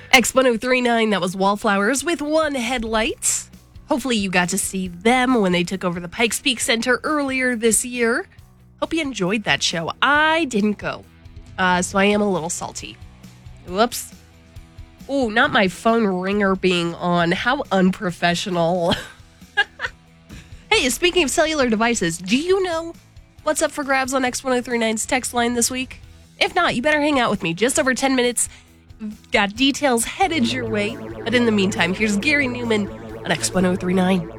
X1039, that was Wallflowers with one headlight. Hopefully you got to see them when they took over the Pikes Peak Center earlier this year. Hope you enjoyed that show. I didn't go, so I am a little salty. Whoops. Oh, not my phone ringer being on. How unprofessional. Hey, speaking of cellular devices, do you know what's up for grabs on X1039's text line this week? If not, you better hang out with me. Just over 10 minutes. Got details headed your way. But in the meantime, here's Gary Newman on X1039.